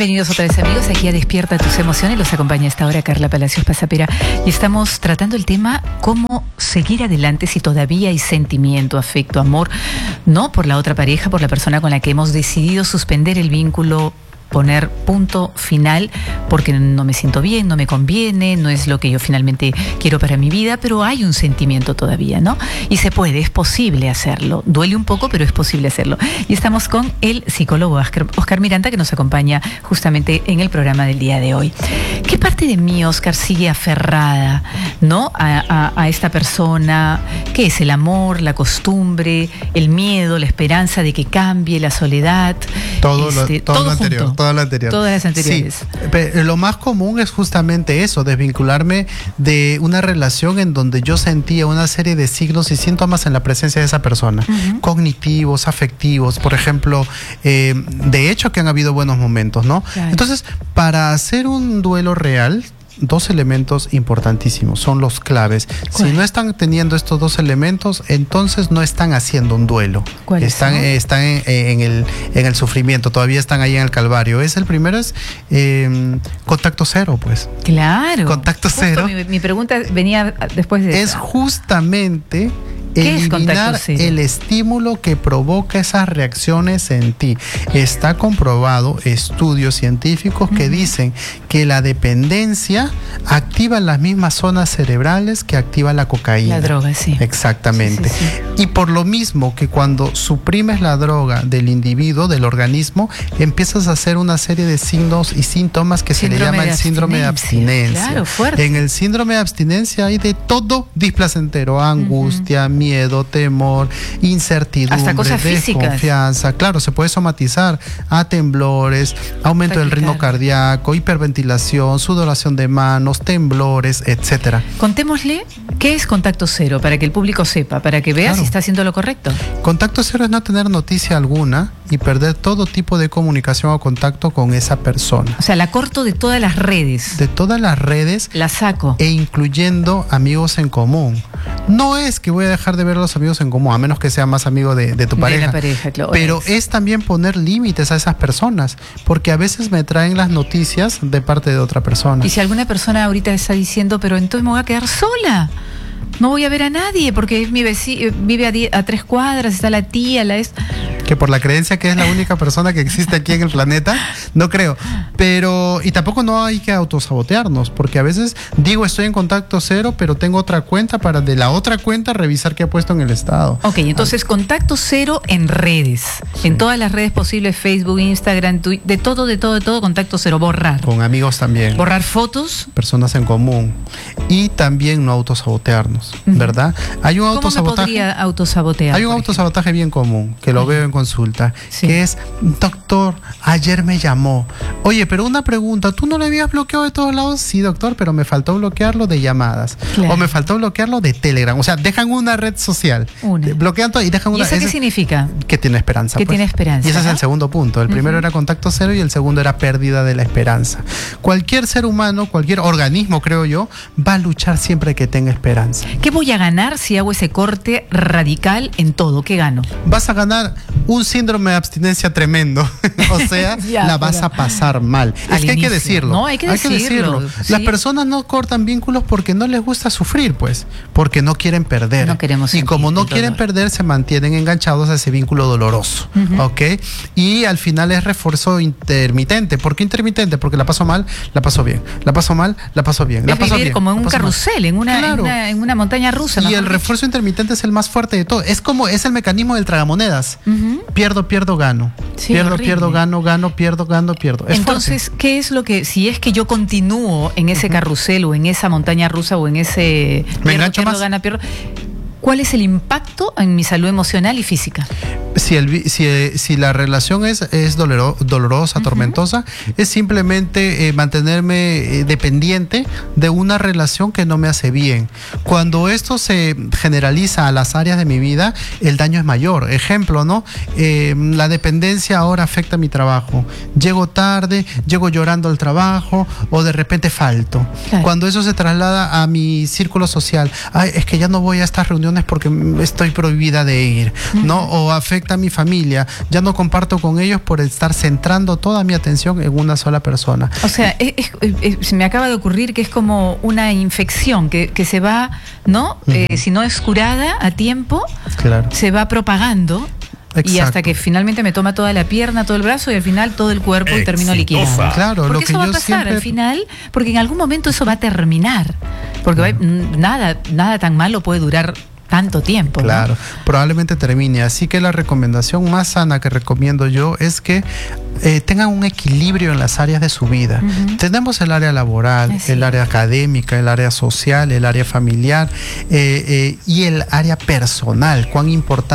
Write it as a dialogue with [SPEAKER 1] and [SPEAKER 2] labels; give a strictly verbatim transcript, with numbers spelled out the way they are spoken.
[SPEAKER 1] Bienvenidos otra vez, amigos, aquí a Despierta Tus Emociones. Los acompaña a esta hora Carla Palacios Pasapera y estamos tratando el tema cómo seguir adelante si todavía hay sentimiento, afecto, amor, no por la otra pareja, por la persona con la que hemos decidido suspender el vínculo, poner punto final porque no me siento bien, no me conviene, no es lo que yo finalmente quiero para mi vida, pero hay un sentimiento todavía, ¿no? Y se puede, es posible hacerlo. Duele un poco, pero es posible hacerlo. Y estamos con el psicólogo Oscar, Oscar Miranda, que nos acompaña justamente en el programa del día de hoy. ¿Qué parte de mí, Oscar, sigue aferrada, ¿no? A, a, a esta persona. ¿Qué es? El amor, la costumbre, el miedo, la esperanza de que cambie, la soledad.
[SPEAKER 2] Todo,
[SPEAKER 1] este,
[SPEAKER 2] lo, todo,
[SPEAKER 1] todo
[SPEAKER 2] lo anterior.
[SPEAKER 1] junto.
[SPEAKER 2] Todo lo anterior.
[SPEAKER 1] Todas las anteriores.
[SPEAKER 2] Sí, pero lo más común es justamente eso, desvincularme de una relación en donde yo sentía una serie de signos y síntomas en la presencia de esa persona. Uh-huh. Cognitivos, afectivos, por ejemplo, eh, de hecho que han habido buenos momentos, ¿no? Claro. Entonces, para hacer un duelo real, dos elementos importantísimos, son los claves. Si no están teniendo estos dos elementos, entonces no están haciendo un duelo. Están, eh, están en, en, el, en el sufrimiento, todavía están ahí en el calvario. Es el primero es eh, contacto cero, pues.
[SPEAKER 1] Claro.
[SPEAKER 2] Contacto
[SPEAKER 1] Justo
[SPEAKER 2] cero.
[SPEAKER 1] Mi, mi pregunta venía después de
[SPEAKER 2] Es
[SPEAKER 1] esa.
[SPEAKER 2] justamente eliminar el estímulo que provoca esas reacciones en ti. Está comprobado, estudios científicos que uh-huh. dicen que la dependencia activa las mismas zonas cerebrales que activa la cocaína.
[SPEAKER 1] La droga, sí.
[SPEAKER 2] Exactamente. Sí, sí, sí. Y por lo mismo que cuando suprimes la droga del individuo, del organismo, empiezas a hacer una serie de signos y síntomas que síndrome se le llama el síndrome de abstinencia.
[SPEAKER 1] Claro, fuerte.
[SPEAKER 2] En el síndrome de abstinencia hay de todo displacentero, angustia, uh-huh. miedo, temor, incertidumbre,
[SPEAKER 1] hasta cosas
[SPEAKER 2] desconfianza.
[SPEAKER 1] Físicas.
[SPEAKER 2] Claro, se puede somatizar a temblores, aumento del ritmo cardíaco, hiperventilación, sudoración de manos, temblores, etcétera.
[SPEAKER 1] Contémosle qué es contacto cero para que el público sepa, para que vea claro. si está haciendo lo correcto.
[SPEAKER 2] Contacto cero es no tener noticia alguna y perder todo tipo de comunicación o contacto con esa persona.
[SPEAKER 1] O sea, la corto de todas las redes.
[SPEAKER 2] De todas las redes.
[SPEAKER 1] La saco.
[SPEAKER 2] E incluyendo amigos en común. No es que voy a dejar de ver a los amigos en común, a menos que sea más amigo de, de tu pareja.
[SPEAKER 1] De la pareja, claro.
[SPEAKER 2] Pero es también poner límites a esas personas, porque a veces me traen las noticias de parte de otra persona.
[SPEAKER 1] Y si alguna persona ahorita está diciendo, pero entonces me voy a quedar sola. No voy a ver a nadie porque es mi vecino, vive a, die, a tres cuadras, está la tía, la es...
[SPEAKER 2] Que por la creencia que es la única persona que existe aquí en el planeta, no creo. Pero, y tampoco no hay que autosabotearnos, porque a veces digo estoy en contacto cero, pero tengo otra cuenta para de la otra cuenta revisar qué ha puesto en el estado.
[SPEAKER 1] Ok, entonces ah. contacto cero en redes, sí. en todas las redes posibles, Facebook, Instagram, Twitter, de todo, de todo, de todo, contacto cero, borrar.
[SPEAKER 2] Con amigos también.
[SPEAKER 1] Borrar fotos.
[SPEAKER 2] Personas en común. Y también no autosabotearnos, uh-huh. ¿verdad? Hay un
[SPEAKER 1] ¿Cómo
[SPEAKER 2] autosabotaje.
[SPEAKER 1] ¿Cómo me podría autosabotear?
[SPEAKER 2] Hay un autosabotaje ejemplo? bien común, que lo uh-huh. veo en consulta, sí. que es, doctor, ayer me llamó. Oye, pero una pregunta, ¿tú no le habías bloqueado de todos lados? Sí, doctor, pero me faltó bloquearlo de llamadas. Claro. O me faltó bloquearlo de Telegram. O sea, dejan una red social.
[SPEAKER 1] Una.
[SPEAKER 2] Bloquean todo y dejan una...
[SPEAKER 1] ¿Y eso qué significa?
[SPEAKER 2] Que tiene esperanza.
[SPEAKER 1] Que
[SPEAKER 2] pues.
[SPEAKER 1] tiene esperanza.
[SPEAKER 2] Y ese
[SPEAKER 1] ¿no?
[SPEAKER 2] es el segundo punto. El uh-huh. primero era contacto cero y el segundo era pérdida de la esperanza. Cualquier ser humano, cualquier organismo, creo yo, va a luchar siempre que tenga esperanza.
[SPEAKER 1] ¿Qué voy a ganar si hago ese corte radical en todo? ¿Qué gano?
[SPEAKER 2] Vas a ganar un síndrome de abstinencia tremendo. O sea, ya, la vas a pasar mal. Es que hay que decirlo.
[SPEAKER 1] No, hay que
[SPEAKER 2] hay
[SPEAKER 1] decirlo.
[SPEAKER 2] Que decirlo. ¿Sí? Las personas no cortan vínculos porque no les gusta sufrir, pues. Porque no quieren perder.
[SPEAKER 1] No queremos
[SPEAKER 2] y como no quieren dolor. perder, se mantienen enganchados a ese vínculo doloroso. Uh-huh. ¿Ok? Y al final es refuerzo intermitente. ¿Por qué intermitente? Porque la paso mal, la paso bien. La paso mal, la paso bien. La
[SPEAKER 1] es
[SPEAKER 2] paso
[SPEAKER 1] vivir
[SPEAKER 2] bien,
[SPEAKER 1] como en un carrusel, en una,
[SPEAKER 2] claro.
[SPEAKER 1] en, una, en una montaña rusa.
[SPEAKER 2] Y el refuerzo intermitente es el más fuerte de todo. Es como, es el mecanismo del tragamonedas. Uh-huh. Pierdo, pierdo, gano. Sí, pierdo, horrible. pierdo, gano, gano, pierdo, gano, pierdo. Es
[SPEAKER 1] Entonces, fuerte. ¿Qué es lo que, si es que yo continúo en ese uh-huh. carrusel o en esa montaña rusa o en ese...
[SPEAKER 2] Me
[SPEAKER 1] pierdo,
[SPEAKER 2] engancho
[SPEAKER 1] pierdo,
[SPEAKER 2] más.
[SPEAKER 1] Gana, pierdo, ¿cuál es el impacto en mi salud emocional y física?
[SPEAKER 2] Si, el, si, si la relación es, es doloro, dolorosa, uh-huh. tormentosa, es simplemente eh, mantenerme eh, dependiente de una relación que no me hace bien. Cuando esto se generaliza a las áreas de mi vida, el daño es mayor. Ejemplo, ¿no? Eh, la dependencia ahora afecta mi trabajo. Llego tarde, llego llorando al trabajo o de repente falto. Claro. Cuando eso se traslada a mi círculo social, ay, es que ya no voy a estas reuniones porque estoy prohibida de ir, uh-huh. ¿no? O afecta afecta a mi familia, ya no comparto con ellos por estar centrando toda mi atención en una sola persona.
[SPEAKER 1] O sea, es, es, es, se me acaba de ocurrir que es como una infección que, que se va, ¿no? Uh-huh. Eh, si no es curada a tiempo, claro. se va propagando. Exacto. Y hasta que finalmente me toma toda la pierna, todo el brazo y al final todo el cuerpo Exitosa. Y termino liquidando.
[SPEAKER 2] Claro,
[SPEAKER 1] porque
[SPEAKER 2] lo
[SPEAKER 1] eso
[SPEAKER 2] que
[SPEAKER 1] va
[SPEAKER 2] yo
[SPEAKER 1] a pasar
[SPEAKER 2] siempre...
[SPEAKER 1] al final, porque en algún momento eso va a terminar. Porque uh-huh. va, nada, nada tan malo puede durar tanto tiempo.
[SPEAKER 2] Claro,
[SPEAKER 1] ¿no?
[SPEAKER 2] Probablemente termine. Así que la recomendación más sana que recomiendo yo es que eh, tengan un equilibrio en las áreas de su vida. Uh-huh. Tenemos el área laboral, Así. el área académica, el área social, el área familiar eh, eh, y el área personal. Cuán importante